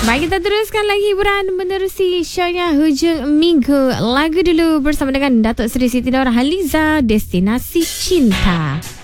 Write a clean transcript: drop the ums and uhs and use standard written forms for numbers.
Baik, kita teruskan lagi hiburan menerusi shownya hujung minggu. Lagu dulu bersama dengan Datuk Seri Siti Nurhaliza, Destinasi Cinta.